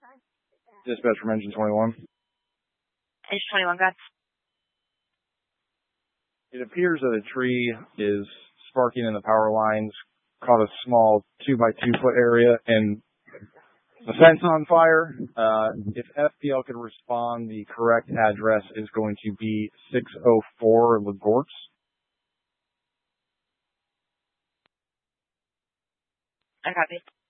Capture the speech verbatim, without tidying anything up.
Dispatch from Engine twenty-one. Engine twenty-one, got. It appears that a tree is sparking in the power lines, caught a small two by two foot area, and the fence on fire. Uh, if F P L could respond, the correct address is going to be six oh four Legorts. I copy.